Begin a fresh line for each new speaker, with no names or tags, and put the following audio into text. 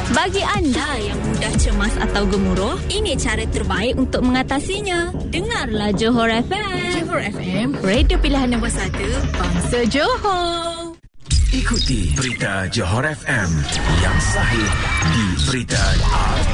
Bagi anda yang mudah cemas atau gemuruh, ini cara terbaik untuk mengatasinya. Dengarlah Johor FM.
Johor FM, radio pilihan nombor 1, bangsa Johor.
Ikuti berita Johor FM yang sahih di Berita